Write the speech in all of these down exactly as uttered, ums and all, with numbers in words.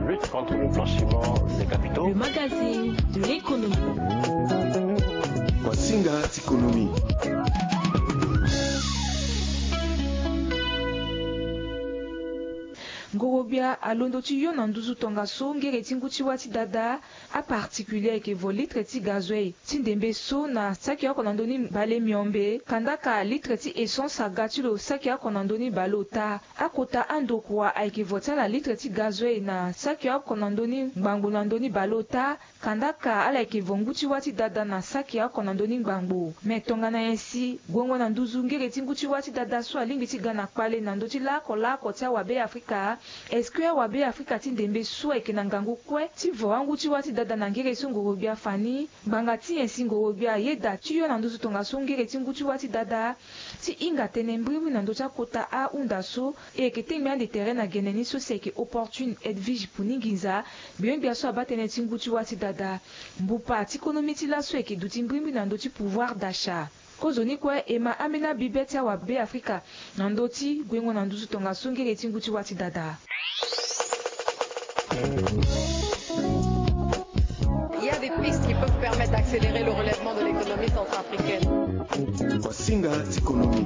lutte contre le blanchiment des capitaux. Le magazine de l'économie. Kwasinga Tikonomi. Ngorobia alondo ti yo na nduzu tonga so ngere tingu ti wati dada a particulier ke vo litre ti gazwei ti ndembe so na saki ya konandoni bale miombe kanda ka litre ti essence aga ti lo saki ya konandoni bale ota akota andokwa ai ke vo tala litre ti gazwei na saki ya konandoni ngbangu nandoni bale ota kanda ka ala ke vo ngu ti wati dada na saki ya konandoni ngbangu me tonga na ensi gongo na nduzu ngere tingu ti wati dada so alingi ti ga na kpale na ndo ti lako lako ti awabe afrika Est-ce wabe Afrika ti ndembe so eke na ngangu kwe ti vo angu ti wati dada na ngere so ngorobia fani banga ti ensi ngorobia yeda ti yo na nduzu tonga so ngere ti ngu ti wati dada ti inga tene mbrimbi na ndo ti akota a unda so e yeke tengbe ande terrain na gene ni so si yeke opportune edvige pu ni nginza biombia so abatene ti ngu ti wati dada mbupa ti konomi ti la so yeke du ti mbrimbi na ndo ti pouvoir d'achat kozoni kwe ema amena bibe ti awabe Afrika na ndo ti gwengo na nduzu tonga so ngere ti ngu ti wati dada. Il y a des pistes qui peuvent permettre d'accélérer le relèvement de l'économie centrafricaine. Kwasinga Tikonomi.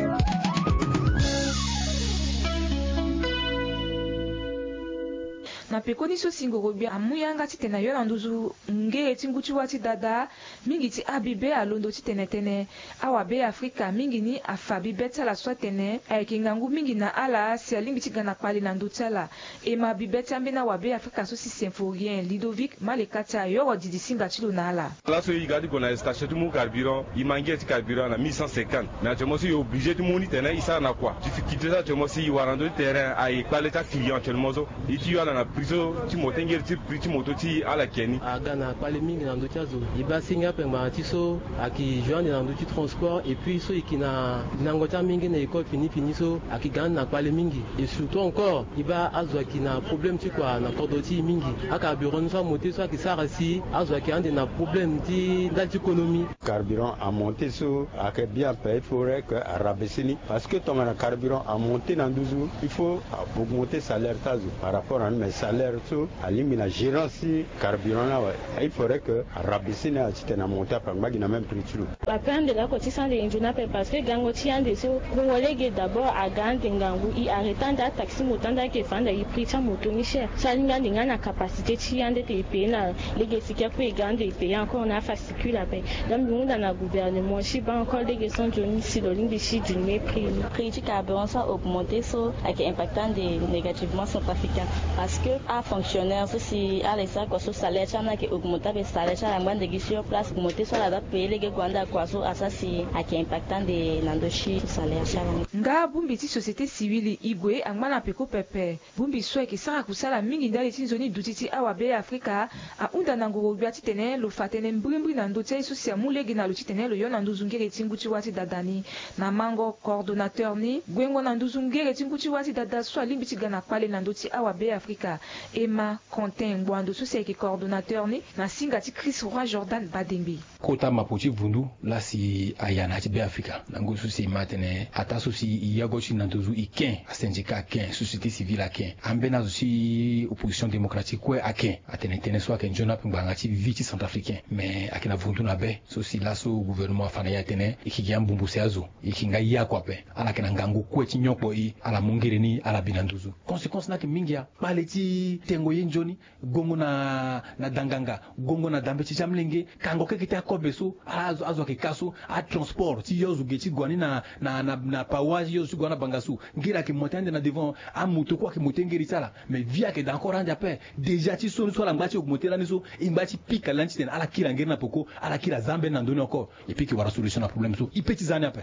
Na pekoni so singorobia amuyanga ti tene yo na nduzu ngere ti ngu ti wati dada mingi ti abibe alondo ti tene tene awabe Afrika mingi ni afa bibe ti ala so tene ayeke ngangu mingi na ala si alingi ti ga na kpale na ndö ti ala e ma bibe ti ambeni awabe Afrika so si symphorien Ludovic Maleka ti ayoro didi singa ti lo na ala. Là so i gadi kona station ti mu carburant i mangue ti carburant na mille cent cinquante mais actuellement si obligé ti mu ni tene i sara na quoi difficulté ça actuellement si i warando terrain ay kpale ta client actuellement so i ti yo ala na priso ti moto ngeri ti pri ti moto ti ala keni aga na kpale mingi na ndo ti azo i ba singa pengba ti so aki joindre na ndo ti transport et puis so yeke na nango ti amingi na école fini fini so ayeke ga na kpale mingi et surtout encore i ba azo ayeke na problème ti kua na todo ti mingi acarburant ni so amonte so ayeke sara si azo ayeke ande na problème ti ndali ti économie. Carburant a monté so ayeke bien paye il faudrait que rabaisser ni parce que tonga na carburant a monté na nduzu il faut augmenter salaire ti azo par rapport à mes salaires so alingi na gérance carburant na wa il faudrait que rabaisser na ti tene monté après ngba na même prix tu ba pende la ko ti sande injuna pe parce que gango ti ande so ngolege d'abord a gande ngangu i arrêtanda taxi motanda ke fanda i prix ta moto ni cher salinga ndinga na capacité ti ande te pe na lege sikia ko gande pe encore na fascicule pe dam ngunda na gouvernement chi ba encore lege son joni si lo lingi chi diminuer prix prix du carburant ça augmenté so avec impactant des négativement centrafricain parce que à fonctionnaire si à les sacs so salaire chana qui augmenta be salaire chana ngande gi sur place augmenter so la da payer les gwanda kwa so asa si avec impactant des nandoshi salaire chana nga bumbi ti société civile igwe angmana peko pepe bumbi so ke sara kusala mingi ndali ti nzoni duti ti awabe Afrika a unda na ngorobia ti tene lo fatene mbrimbri na ndo ti so si amulegi na lo ti tene lo yo na nduzu ngere ti ngu ti wati dadani na mango coordonnateur ni gwengo na nduzu ngere ti ngu ti wati dada so alimbi ti ga na kpale na ndo ti awabe Afrika Emma Quentin Ngwando so si ayeke coordonnateur ni na singa ti Chris Roy Jordan Badembe kota mapo ti vundu la si ayana ti be Afrika nango so si ma tene ata so si i yago ti na nduzu i ken asyndicat ken société civile a ken ambeni azo si opposition démocratique kue aken atene tene so ayeke nzoni ape ngbanga ti vi ti centrafricain mais ayeke na vundu na be so si la so gouvernement afana ya tene e yeke gi ambumbu si azo e yeke nga ya kue ape ala yeke na ngangu kue ti nyokpo i ala mu ngere ni ala bi na nduzu conséquence ni ayeke mingi ya kpale ti tengo ye nzoni gongo na na danganga gongo na dambe ti ti amlenge kango keke ti akobe so ala azo, azo ayeke ka so atransport ti yo zo ge ti gue ni na, na, na, na pawa ti yo zo ti gue na banga so ngeri ayeke moto ande na devant amoto kue ayeke moto ngeri ti ala mais vi ayeke da encore ande ape déjà ti so ni so ala ngba ti augmenter lani so e ngba ti pika lani ti tene ala kiri angeri na poko ala kiri aza ambeni na ndöni encore e puis yeke wara solution na problème so i peut ti za ni ape.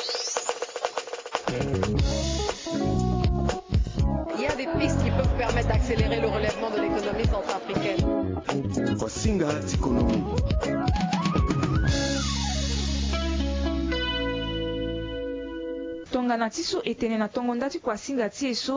Il y a des pistes qui peuvent permettre d'accélérer le relèvement de l'économie centrafricaine. Kwasinga Tikonomi. tonga na ti so e tene na tongo ndati kua singa ti e so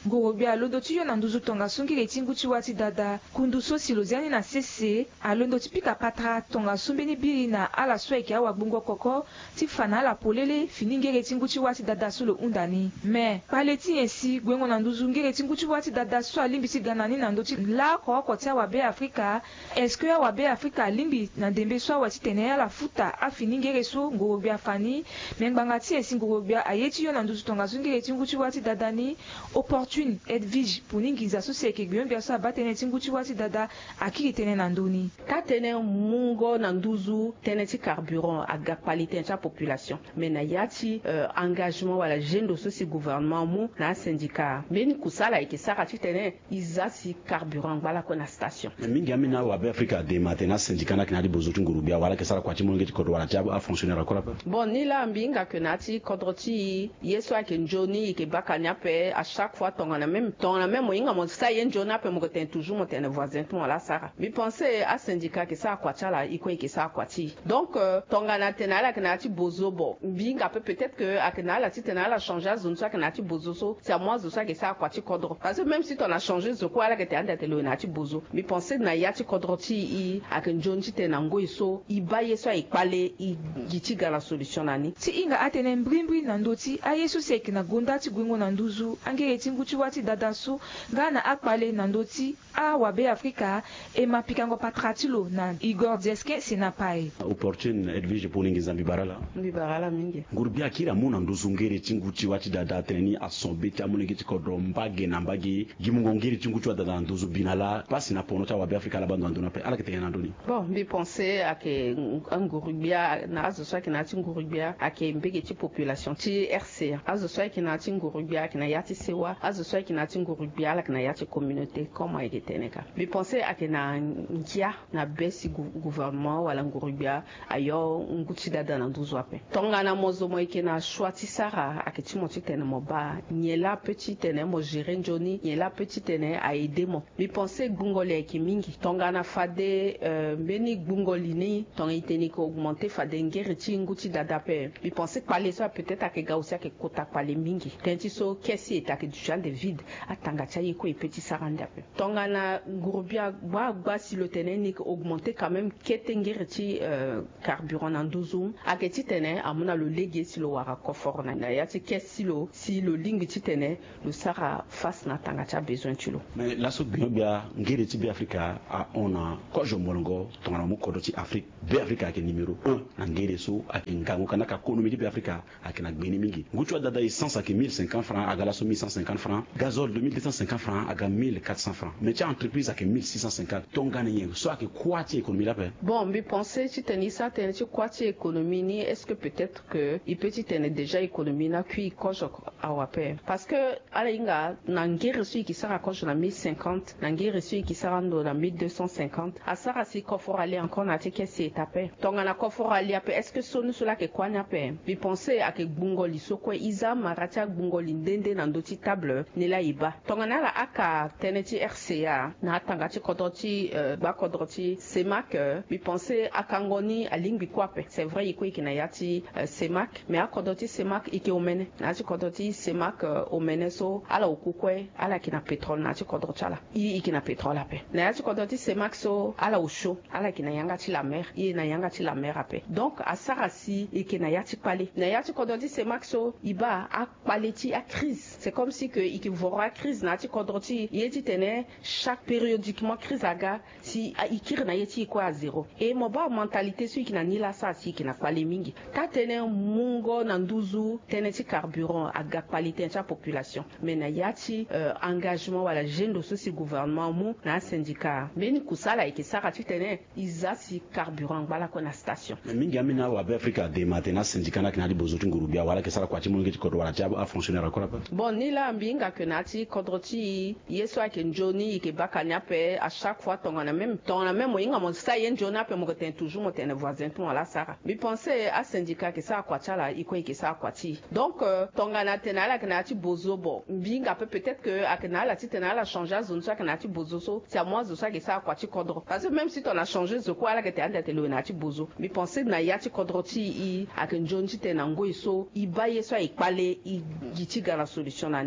ngorobia alondo ti yo na nduzu tonga so ngiri ti ngu ti wati dada kundu so si lo ziani na sese alondo ti pika patra tonga so mbeni biri na ala so ayeke awagbungo koko ti fa na ala polele fini ngiri ti ngu ti wati dada so lo hunda ni me pale ti e si gwengo na nduzu ngiri ti ngu ti wati dada so alimbi ti ga na ni na ndö ti la ko oko ti awabe afrika est ce que awabe afrika alimbi na ndembe so awa ti tene ala futa afini ngiri so ngorobia fani me ngbanga ti e si ngorobia aye ti yo na nduzu tonga so ngiri ti ngu ti wati dada ni opportune edvige puni ngiza so si ayeke gbe mbia so aba tënë ti ngu ti wati dada akiri tënë na ndöni ta tënë mungo na nduzu tënë ti carburant aga kpali tënë ti apopulation me na ya ti uh, engagement wala gendo so si gouvernement mu na asyndicat mbeni kusala ayeke sara ti tënë i za si carburant ngba lako na station mingi ami na wabe afrika dema tënë asyndicat na yeke na ti bozo ti ngurubia wala yeke sara kua ti molonge ti kodro wala ti afonctionnaire akora ape bon ni la mbi nga yeke na ti kodro ti ye so ayeke nzoni yeke baka ni ape à chaque fois tongana même tongana même mo inga mo sa ye nzoni ape mo ten toujours mo ten voisin to wala sara mi penser à syndicat ke sa kwa chala iko ke sa kwa ti donc euh, tongana tenala ke na ti bozo bo mbi nga peut peut-être que akena la ti tenala changer zone so ke na ti bozo so c'est à moi zo ça ke sa kwa ti kodro parce que même si ton a changé zo kwa la ke te anda te lo na ti bozo mi penser na ya ti kodro ti i akenjon ti tenango iso i baye so i pale i giti ga la solution nani ti inga atene mbrimbri na ndoti ayesu se ke na gonda ti gwengo na nduzu angere ti ngu ti wati dada so nga na akpale na ndoti awabe afrika e mapikango patra ti lo na igor dieske si na pae opportune edvige puni ngiza mbibarala mbibarala mingi ngurubia akiri amu na nduzu ngere ti ngu ti wati dada tene ni asombe ti amolenge ti kodro mbage na mbage gi mungo ngere ti ngu ti wati dada na nduzu bina la pasi na pono ti awabe afrika laba ndo andona pe ala yeke tene na ndöni bon mbi penser ayeke ngurubia na azo so ayeke na ti ngurubia ayeke mbege ti population ti R C A azo so ayeke na ti ngurubia ayeke na ya ti sewa azo so ayeke na ti ngurubia ala yeke na ya ti communauté comme ayeke tene ka mbi penser ayeke na ngia na be si gouvernement wala ngurubia ayo ngu ti dada na nduzu ape tongana mo zo mo yeke na choix ti sara ayeke ti mo ti tene mo ba nyen la peut ti tene mo gérer nzoni nyen la peut ti tene aide mo mbi penser gbungoli ayeke mingi tongana fade euh, mbeni gbungoli ni tonga e tene yeke augmenter fade ngere ti ngu ti dada ape mbi penser kpale so peut-être ayeke ga aussi ayeke kota kpale mingi tënë ti so kesi e ayeke duza de vide atanga ti aye kue e peut ti sara nde ape tongana ngurubia gba agba si lo tene ni yeke augmenter quand même kete ngere ti euh, carburant na nduzu ayeke ti tene amu na lo lege si lo wara koforo na na ya ti kesi si lo si lo lingi ti tene lo sara face na tanga ti abesoin ti lo mais laso gbio bia ngere ti be afrika aona kojo molongo tongana mu kodro ti afrique be afrika ayeke numéro un na ngere so ayeke ngango kana ka konomi ti be afrika ayeke na gbeni mingi ngu ti wadada essence ayeke mille cinquante francs aga laso mille cent cinquante francs gazole deux mille deux cent cinquante francs aga mille quatre cents francs mais ti entreprise ayeke mille six cent cinquante tongana nyen so ayeke kuâ ti économie lape bon mbi penser ti tene isa tene ti kuâ ti économie ni est ce que peut-être que i peut ti tene déjà économie na kui kojo awape parce que ala hinga na ngere so yeke sara kojo na mille cinquante na ngere so yeke sara ndo na mille deux cent cinquante asara si koforo ali encore na ti kesi e tape tongana koforo ali ape est ce que soni so la yeke kuâ ni ape mbi penser ayeke gbungoli so kue i za mara ti agbungoli ndende na ndö ti table ni la e ba tongana ala aka tënë ti R C A na atanga ti kodro ti uh, ba kodro ti semak uh, mbi penser akango ni alingbi kue ape c'est vrai e kue yeke na ya ti uh, semak mais akodro ti semak e yeke omene na ti kodro ti semak uh, omene so ala oku kue ala yeke na pétrole na ti kodro ti ala i yeke na pétrole ape na ya ti kodro ti semak so ala ochaud ala yeke na yanga ti la mer e na yanga ti la mer ape donc asara si e yeke na ya ti kpale na ya ti kodro ti semak so i ba akpale ti acrise c'est comme si que i yeke voro acrise na ti kodro ti ye ti tene chaque périodiquement crise aga si i kiri na ye ti e kue a zéro e mo ba mentalité so e yeke na ni la sara si e yeke na kpale mingi ta tënë mungo na nduzu tënë ti carburant aga kpale tënë ti apopulation mais na ya ti euh, engagement wala gendo so si gouvernement mu na asyndicat mbeni kusala ayeke sara ti tene i za si carburant ngba lako na station mingi ami na wabe afrika dema tene asyndicat na yeke na ti bozo ti ngurubia wala yeke sara kua ti molonge ti kodro wala ti afonctionnaire akora ape bon ni la mbi nga yeke na ti kodro ti ye so ayeke nzoni yeke baka ni ape à chaque fois tongana même tongana même mo hinga mo sa ye nzoni ape mo yeke tene toujours mo tene voisin to wala sara mbi penser asyndicat yeke sara kua ti ala e kue yeke sara kua ti donc euh, tongana tene ala yeke na ya ti bozo bo mbi nga peut peut-être que ayeke na ala ti tene ala changer zone so ayeke na ya ti bozo so c'est à moi zo so ayeke sara kua ti kodro parce que même si ton a changé zo kue ala yeke te anda te lo na ya ti bozo mbi penser na ya ti kodro ti i ayeke nzoni ti tene na ngoi so i ba ye so ayekpale i gi ti ga na solution na ni ngurubia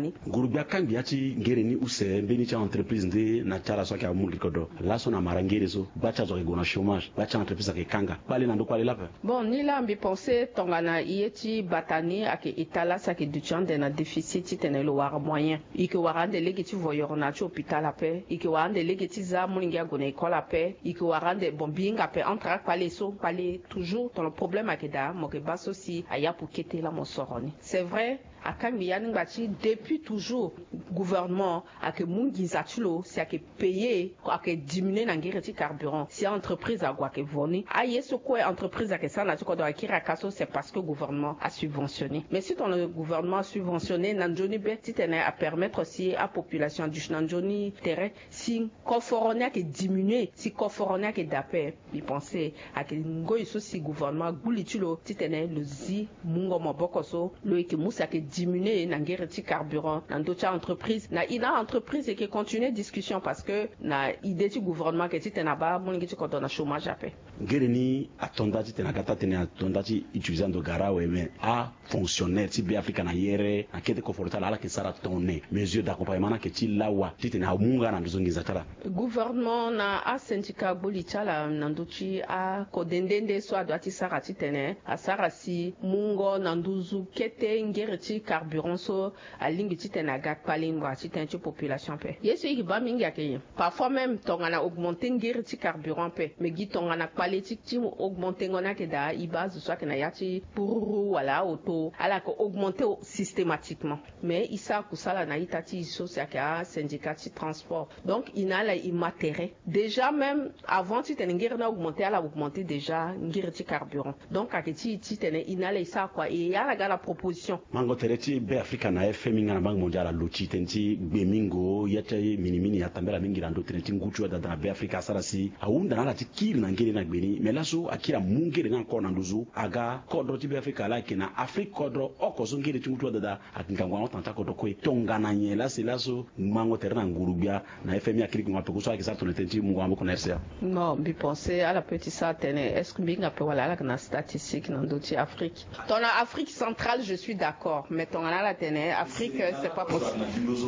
ngurubia kambi ati ngere ni use mbeni cha entreprise ndi na chara so ka muli kodo la so na marangere so bacha zo gona chômage bacha entreprise ke kanga pale na ndo kwale la bon ni la mbi penser tongana ieti batani ake itala sa ke duchande na déficit tene lo war moyen ike warande legiti voyor na cho hôpital ape ike warande legiti za mulingi agona école ape ike warande bon binga pe entre pale so pale toujours dans le problème ake da mo ke baso si aya pour quitter la mo soroni c'est vrai akambi yani ngati depuis toujours gouvernement ake mungi zatulo si ake payer ake diminuer na ngireti carburant si entreprise agwa ke voni aye so ko entreprise ake sana to ko do akira kaso c'est parce que gouvernement a subventionné mais si ton le gouvernement a subventionné nanjoni beti tene à permettre aussi à population du nanjoni terrain si conforone ake diminuer si conforone ake dape bi penser ake ngoy so si gouvernement gulitulo titene le zi mungo moboko so lo eke musa ke diminuer na ngireti carburant dans d'autres entreprises na ina entreprise qui continue discussion parce que na idée du gouvernement que tite na ba mon ngi ko dona chômage apé ngere ni atonda tite na kata tene atonda ti utilisando garawe mais a fonctionnaire ti bi africa na yere na kete confortable ala ke sara tonne mesure d'accompagnement na ke ti lawa tite na munga na ndozongi zatala gouvernement na a syndicat bolitala na ndochi a ko dendende so a doati sara titene a sara si mungo na nduzu kete ngireti carburant so a lingi titena gak palingwa titen ci population pe yesu ki ba mingi akeye parfois même tongana augmenter ngiri ti carburant pe mais gi tongana politique ti augmenter ngona ke da ibaz so ke na yati pour wala auto ala ko augmenter systématiquement mais isa kusala na itati so c'est ka syndicat ti transport donc inala immatéré déjà même avant titen ngiri na augmenter ala augmenter déjà ngiri ti carburant donc aketi titen inala isa quoi et yala ga la proposition mango tereti be afrika na F M ngana bank mondial lochi tenti bemingo yata minimini yatambela mingi rando tenti nguchu da da be afrika sarasi aunda na lati kiri na ngere na gbeni melaso akira mungere na ko na nduzu aga kodro ti be afrika la kina afrika kodro okoso ngere ti nguchu da da atingangwa otanta kodro ko tongana nyela selaso mango terna ngurubia na F M ya kiri ngwa pekuso akisa to tenti mungwa mo na R C A non bi penser à la petite satene est-ce que binga pe wala la na statistique na ndoti Afrique dans la Afrique centrale je suis d'accord mais ton à la télé Afrique c'est pas possible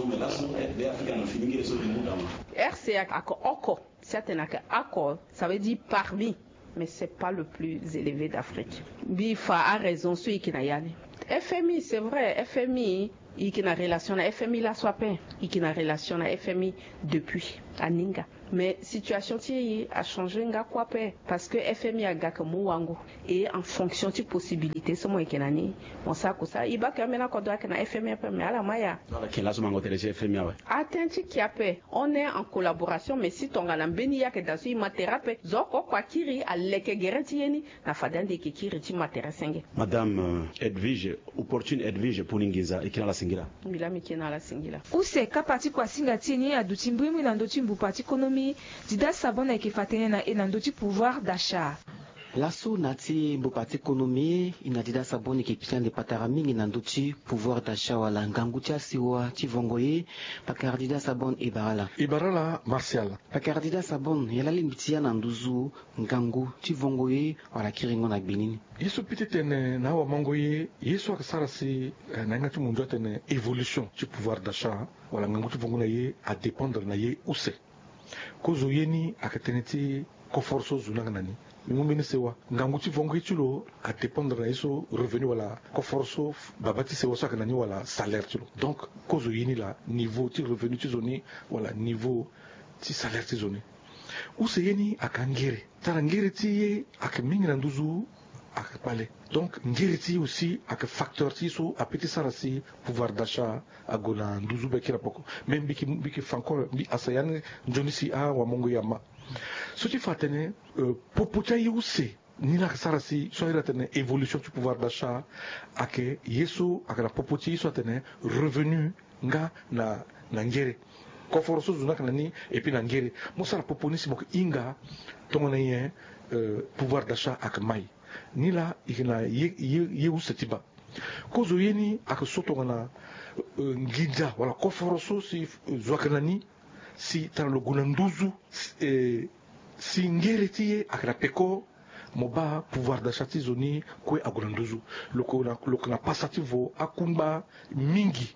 R C A encore certaines accord ça veut dire parmi mais c'est pas le plus élevé d'Afrique Bifa a raison celui qui n'a yani F M I c'est vrai F M I il qui a relation à F M I la soit pas il qui a relation à F M I depuis à Ninga mais situation ti a changé nga quoi pe parce que F M I a gaka muwango et en fonction de possibilités so mo ekenani on sa ko sa iba kamena ko doka na F M I pe mais ala maya ala kela so mango tele F M I ouais atenti qui a pe on est en collaboration mais si ton ngana mbeni ya ke dasu imaterape zoko kwa kiri aleke gereti yeni na fadande ke kiri ti matera senge madame euh, Edwige opportune Edwige Puningiza ikina la singila bila mikina la singila use ka parti kwa singa tini ya dutimbrimu na ndotimbu parti économie dida sabona ke fatene na enandoti pouvoir d'achat laso nati mbopati économie inadida saboni ke pisande patara mingi nanduti pouvoir d'achat wala ngangutia siwa tivongoye pakardida sabon ibarala ibarala Martial pakardida sabon yalali mbitia nanduzu ngangu tivongoye wala kiringo na binini yesu pititene na wa mangoye yesu akasarasi na ngati mundu tene évolution du pouvoir d'achat wala ngangu tivongoye ye a dépendre na ye use kozo yeni akateneti koforso zunanga nani mimumini sewa ngangu tivongo chulo a dépendre na eso revenu wala koforso babati sewa saka nani wala salaire chulo donc kozo yeni la niveau ti revenu ti zoni wala niveau ti salaire ti zoni use yeni akangere tara ngere ti akamingi na nduzu akapale donc ngere ti aussi ak facteur ti so apeti sarasi pouvoir d'achat agona nduzu bekira poko même biki biki fanko bi asayan njoni si a wa mongo yama so ti fatene uh, popucha yuse ni la sarasi so ira tene évolution du pouvoir d'achat ake yeso akala popuchi so tene revenu nga na na ngere ko forso zuna kanani et puis na ngere mo sara poponi si moko inga tongona yen uh, pouvoir d'achat ak mai ni la ikina ye ye ye usetiba kozo yeni ak soto ngana uh, ngija wala ko forso si zwakanani si tan lo gunanduzu eh, si ngere tie akra peko moba pouvoir d'achat zoni kwe agunanduzu loko na loko na pasativo akumba mingi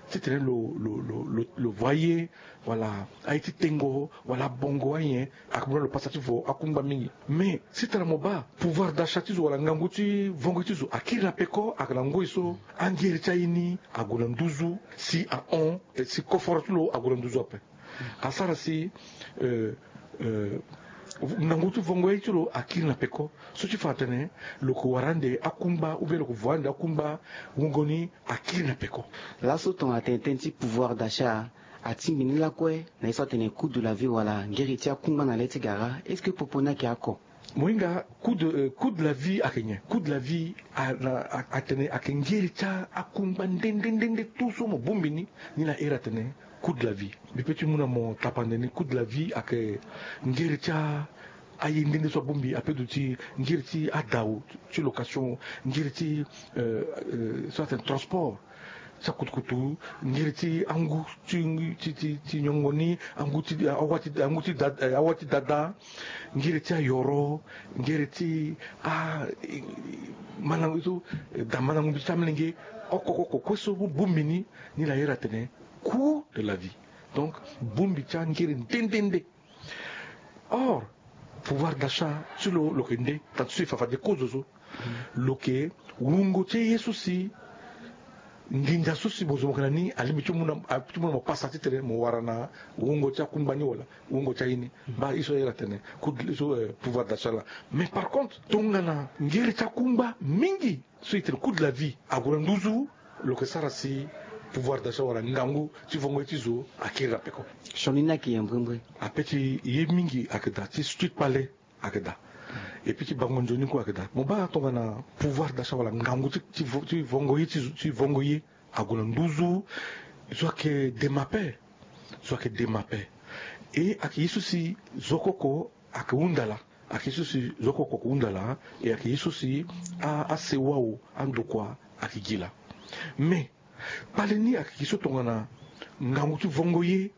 c'était le le le le voyer voilà Haïti Tengo voilà Bongo ayen akumba le passativo akumba mingi mais c'était la moba pouvoir d'achat tizo wala nganguti vongo tizo akira peko akalango iso angeri chaini agulanduzu si a on si kofortulo agulanduzu ape asara si euh euh nangutu vongo itilo akiri na peko sochi fatene loko warande akumba ube loko voande akumba ngongoni akiri na peko là so ton atteinte pouvoir d'achat atingini la kwe na isa tene coût de la vie wala ngeritia kumba na leti gara est-ce que popona ki ako moinga coût de euh, coût de la vie akenye coût de la vie a atene akengeritia akumba ndendendende tout so mo bombini ni na era tene coût de la vie bipeti muna mo tapandeni coût de la vie ake ngeritia ayi ndende so bombi ape duti ngiriti adaw ci location ngiriti euh euh soit un transport sa kutukutu ngiriti angu ci ci ci nyongoni angu ci awati angu ci awati dada ngiriti ayoro ngiriti a manangu so da manangu bi tamlenge okoko ko so bombini ni la yera tene coût de la vie donc bombi cha ngiri ndendende or pouvoir d'achat sur le le kende tant que fafa de causes zo loke wungo che yesu si ndinda susi bozo mkanani alimitu muna atu muna passa titere mo warana wungo cha kumbani wala wungo cha ini ba iso yera tene ku so pouvoir d'achat là mais par contre tongana ngiri cha kumba mingi suite le coût de la vie aguranduzu loke sarasi pouvoir d'achat wala ngangu ci vongo tizo akira peko shonina ki yambwembwe apeti ye mingi akeda ci street palais akeda et puis ci bangonjoni ko akeda mo ba tonga na pouvoir d'achat wala ngangu ci ci vongo yi ci vongo yi agula nduzu zo ke demape zo ke demape et akisusi zokoko akundala akisusi zokoko kundala et akisusi a asewao andokwa akigila mais paleni akiso tongana ngangutu vongoye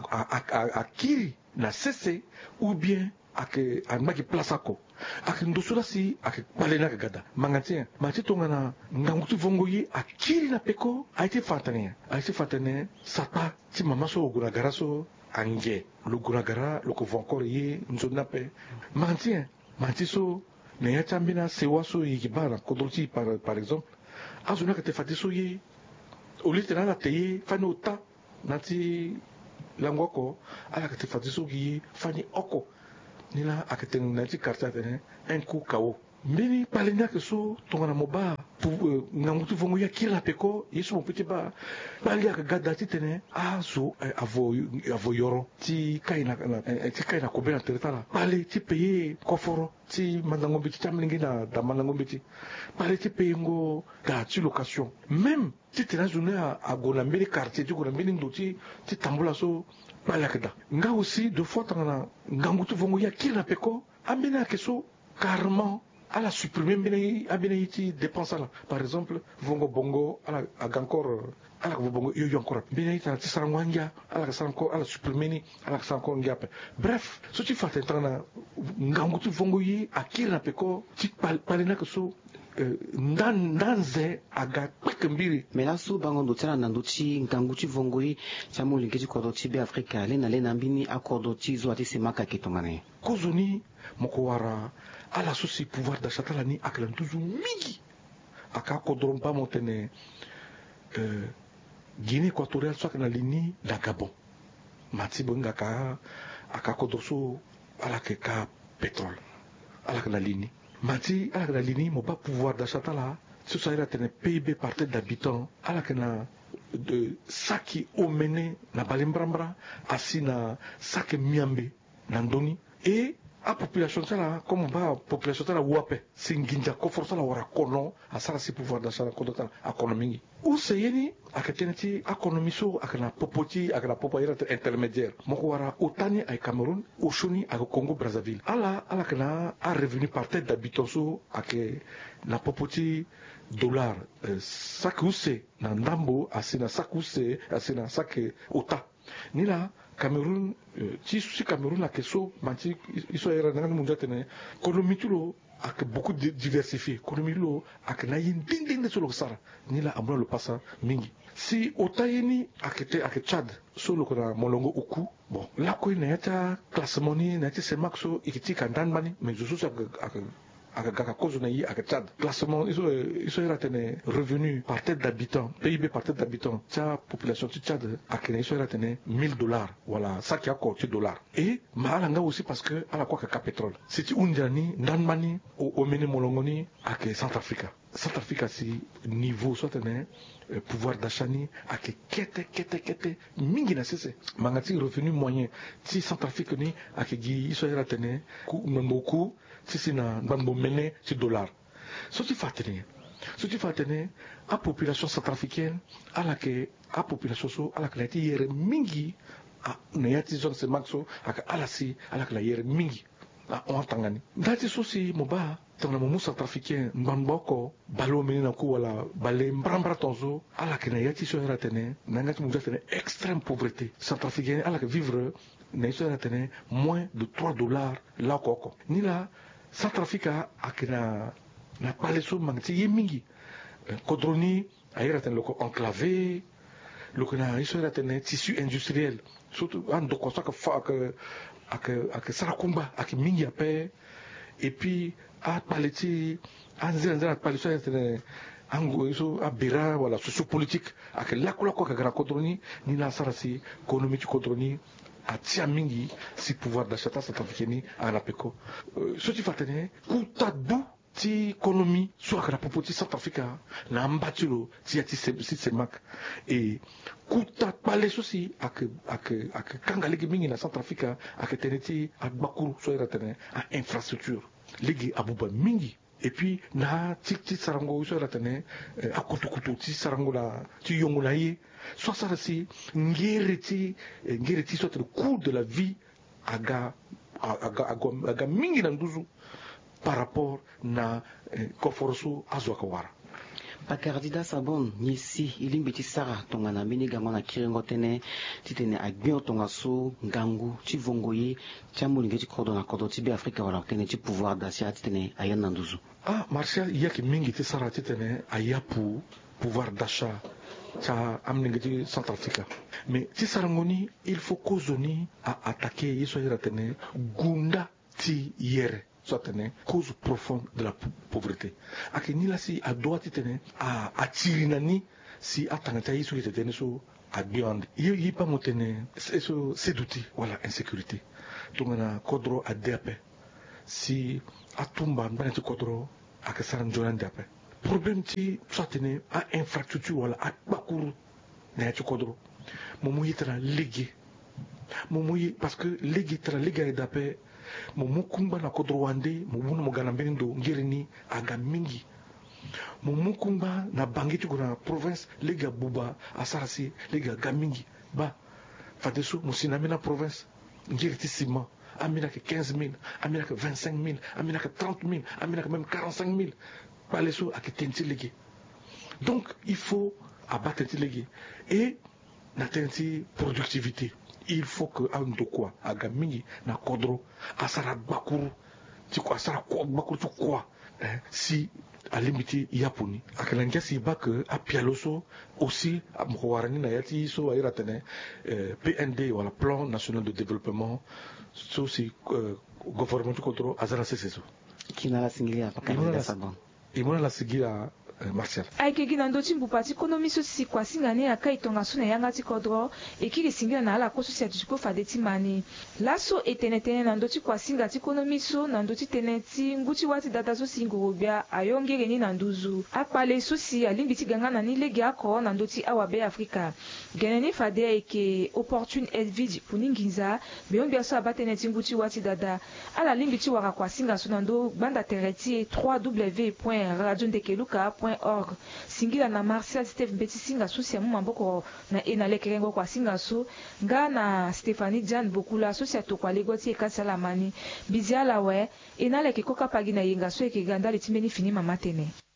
akiri na sese ou bien ake amaki place ako ake ndosula si ake palena gada mangatien mati tongana ngangutu vongoye akiri na peko aite fatane aite fatane sata ti mama so guna garaso ange lo guna gara lo ko vonkor ye nzonape mangatien mati so ne ya chambina sewaso yikibana kodolti par par exemple azuna ka te fatiso ye olitena na teye fani ota nati langoko ala kati fatiso gi fani oko nila aketen nati karta tene un coup kawo mbini palenya ke so tongana moba pour ngangutu vongo ya kila peko yesu mo petit ba bali ya gada ti tene azo avo avo yoro ti kaina ti kaina ko bena teretala bali ti paye koforo ti mandango biti tamlingi na da mandango biti bali ti paye ngo da ti location même ti tena journée a gona mbiri quartier ti gona mbiri ndoti ti tambula so bali ya gada nga aussi deux fois tangana ngangutu vongo ya kila peko ambena ke so carrément à la supprimer à bénéfice dépense là par exemple vongo bongo à la à encore à la bongo yo yo encore bénéfice à tisarangwanga à la sanko à la supprimer ni à la sanko ngap bref ce qui fait entendre ngangutu vongo yi akira peko ti palena que so ndan ndanze aga pekembiri mais là so bango ndo tsana ndo ti ngangutu vongo yi chamu lingi ko do ti be afrika le na le na mbini accord ti zo ati semaka ketongane kozoni moko wara ala susi pouvoir d'achat la ni aklan toujours mingi aka kodron pa motene euh Guinée équatoriale soit na lini da Gabon mati bonga ka aka kodroso ala ke ka pétrole ala na lini mati ala na lini mo ba pouvoir d'achat la ce ça ira tene P I B par tête d'habitant ala ke na de saki omene na balimbrambra asina saki miambe na ndoni et a population tala comme ba population tala wape singinja ko força la wara kono asara si pouvoir d'achat la kono tala économique ou seyeni akatenati économie so akana popoti akana popo ira intermédiaire moko wara otani ay Cameroun au shoni ak Congo Brazzaville ala ala kana a revenu par tête d'habitant so ak na popoti dollar sakuse na ndambo asina sakuse asina sake ota nila Cameroun ci si Cameroun la keso manti iso era nanga munja tene kono mitulo ak beaucoup diversifié économie lo ak na yin ding ding de solo sara ni la amna le passa mingi si otayeni akete ak Tchad solo kona molongo uku bon la ko ne ta classement ni na ti semakso ikiti kandan bani mais je suis ak ak ak cause na yi ak Tchad classement iso iso era tene revenu par tête d'habitant P I B par tête d'habitant ta population du Tchad ak ne iso era tene mille dollars voilà ça qui a coûté dollars et malanga aussi parce que ala quoi que pétrole c'est unjani ndanmani au au mene molongoni ak Centrafrica Centrafrica si niveau soit tene pouvoir d'achat ni ak kete kete kete mingi na sese mangati revenu moyen si Centrafrique ni ak gi iso era tene ku mnoku si c'est na bambo mené ci dollar so tu fatene so tu fatene a population centrafricaine à la que a population so à la que la yere mingi a ne yati zone se maxo aka ala si ala que la yere mingi a on tangani dati so si moba tana mo centrafricain mbamboko balo menina ko wala balé mbrambra tonzo ala que na yati so era tene na ngati mo tene extrême pauvreté centrafricain ala que vivre na so era tene moins de trois dollars la koko ni la Centrafrica akina na paleso mangti yemingi kodroni ayera ten loko enclavé loko na iso era ten tissu industriel surtout ando ko saka fa que ak ak sarakumba ak mingi ape et puis a paleti anzira nzira paleso era ten ango iso abira wala sociopolitique ak lakula ko ka gra kodroni ni la sarasi économique kodroni a tia mingi si pouvoir d'achat centrafricain à la peko ce qui fait tenir kuta du ti économie soit la popoti Centrafrica na mbatilo ti ati si semak et kuta pale sosi ak ak ak kangalegi mingi na Centrafrica ak teneti ak bakuru soit ratene à infrastructure ligi abuba mingi et puis na ti ti sarango soit ratene a kutu ti sarango la ti yongo na ye soit ça aussi ngireti ngireti soit le coût de la vie aga aga aga, aga mingi na nduzu par rapport na koforso azwakawara Bakardida Sabon nisi ilimbiti sara tonga na mini gango na kirengo tene titene agbio tonga so ngangu chivongoye chamulinge chikodo na kodo tibi Afrika wala tene chi pouvoir d'achat titene ayana nduzu ah Martial yaki mingi ti sara titene ayapu pouvoir d'achat ça amène Centrafrica mais si sarangoni il faut causoni à attaquer yeso iratene gunda ti yere soit tene cause profonde de la pauvreté akini la si a doit tene a atirinani si atangata yeso itene so a beyond yi pa motene eso seduti wala insécurité tongana kodro a depe si atumba mbana kodro akasaran jolan depe problème ti soit a infrastructure wala a bakuru na ci kodro momu yitara ligi momu parce que ligi tra liga dape momu kumba na kodro wande momu no gana mbendo ngirini aga mingi momu kumba na bangi ci na province liga buba asarasi liga gamingi ba fadesu musina mina province ngiriti sima amina que quinze mille amina que vingt-cinq mille amina que trente mille amina que même quarante-cinq mille Paleso a été légué. Donc il faut abattre les légués et n'atteindre productivité. Il faut que un de quoi à Gamini na kodro asara bakuru tu quoi asara bakuru tu quoi si à limiter yaponi akalangia si ba que à pialoso aussi à mwarani na yati so aira tene P N D wala plan national de développement so si gouvernement du kodro azara seseso kinala singilia pakana sabon imona la sigira Martial aikegi na ndoti mbupati konomi so si kwa singani aka itonga suna yanga ti kodro ekiri singira na ala koso si atuko fade ti mani laso etene tene na ndoti kwa singa ti konomi so na ndoti tene ti nguti wati data so si ngorobia ayongere ni na nduzu apale so si alimbi ti ganga na ni legi ako na ndoti awabe Afrika gene ni fade eke opportune edvidi puni nginza beyombia so abatene ti nguti wati dada ala limbi ti waka kwa singa so na ndo banda tere ti w w w point radio ndekeluka point org singila na Martial Steve Mbeti singa so sia mamboko na enale kerengo kwa singa so nga na Stephanie Jan Bokula so sia to kwa legoti e kansalamani biziala we enale ke koka pagi na yenga so e ke ganda litimeni fini mama tene